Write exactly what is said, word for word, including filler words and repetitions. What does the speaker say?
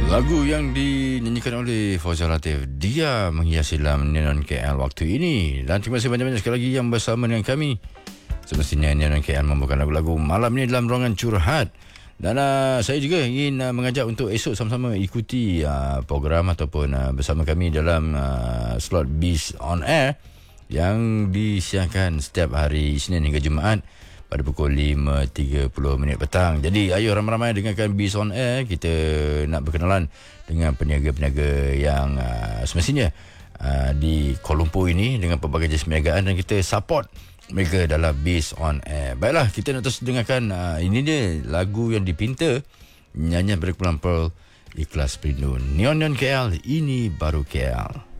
Lagu yang dinyanyikan oleh Fauzal Latif, dia menghiasi dalam Neon K L waktu ini. Dan terima kasih banyak-banyak sekali lagi yang bersama dengan kami. Semestinya Neon K L membawakan lagu-lagu malam ini dalam ruangan curhat. Dan uh, saya juga ingin uh, mengajak untuk esok sama-sama ikuti uh, program ataupun uh, bersama kami dalam uh, slot Beast on Air yang disiarkan setiap hari Isnin hingga Jumaat pada pukul lima tiga puluh minit petang. Jadi ayo ramai-ramai dengarkan Beast on Air. Kita nak berkenalan dengan peniaga-peniaga yang uh, semestinya uh, di Kuala Lumpur ini dengan pelbagai jenis perniagaan, dan kita support mereka dalam Beast on Air. Baiklah, kita nak terus dengarkan uh, ini dia lagu yang dipinta nyanyian daripada Kumpulan Pearl, Ikhlas Perindu. Neon Neon K L, ini baru K L.